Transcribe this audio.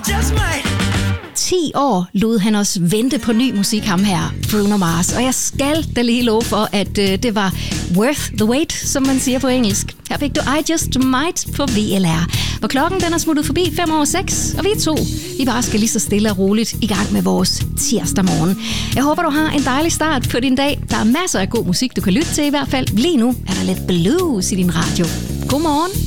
just might. 10 år lod han os vente på ny musik, ham her, Bruno Mars. Og jeg skal da lige love for, at det var worth the wait, som man siger på engelsk. Her fik du I Just Might på VLR. Hvor klokken den er smuttet forbi 5:06, og vi to, vi bare skal lige så stille og roligt i gang med vores tirsdag morgen. Jeg håber, du har en dejlig start på din dag. Der er masser af god musik, du kan lytte til i hvert fald. Lige nu er der lidt blues i din radio. God morgen.